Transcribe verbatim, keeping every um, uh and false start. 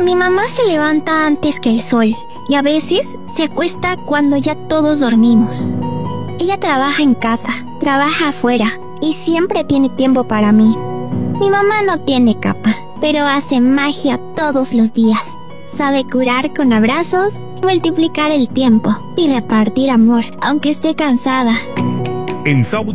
Mi mamá se levanta antes que el sol y a veces se acuesta cuando ya todos dormimos. Ella trabaja en casa, trabaja afuera y siempre tiene tiempo para mí. Mi mamá no tiene capa, pero hace magia todos los días. Sabe curar con abrazos, multiplicar el tiempo y repartir amor, aunque esté cansada. En Saudi